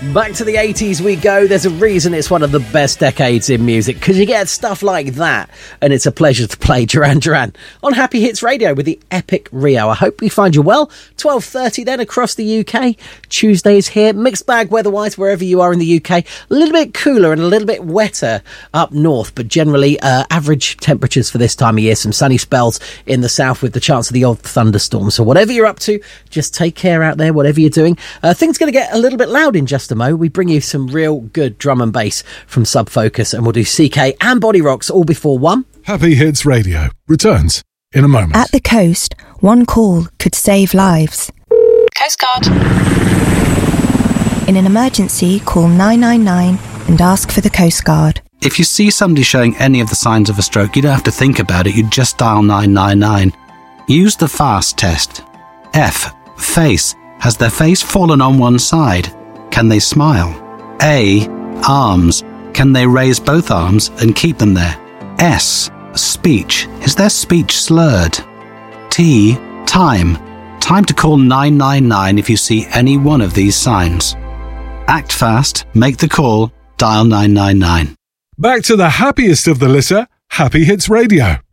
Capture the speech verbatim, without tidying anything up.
Back to the eighties we go. There's a reason it's one of the best decades in music, because you get stuff like that, and it's a pleasure to play Duran Duran on Happy Hits Radio with the epic Rio. I hope we find you well. twelve thirty then across the U K. Tuesday's here. Mixed bag weather-wise wherever you are in the U K. A little bit cooler and a little bit wetter up north, but generally uh, average temperatures for this time of year. Some sunny spells in the south with the chance of the odd thunderstorm. So whatever you're up to, just take care out there, whatever you're doing. Uh, things going to get a little bit loud in just a mo. We bring you some real good drum and bass from Sub Focus, and we'll do C K and Body Rocks all before one. Happy Hits Radio returns in a moment. At the coast, one call could save lives. Coast Guard. In an emergency, call nine nine nine and ask for the Coast Guard. If you see somebody showing any of the signs of a stroke, you don't have to think about it, you just dial nine nine nine. Use the FAST test. F. Face. Has their face fallen on one side? Can they smile? A. Arms. Can they raise both arms and keep them there? S. Speech. Is their speech slurred? T. Time. Time to call nine nine nine if you see any one of these signs. Act fast, make the call, dial nine nine nine. Back to the happiest of the litter, Happy Hits Radio.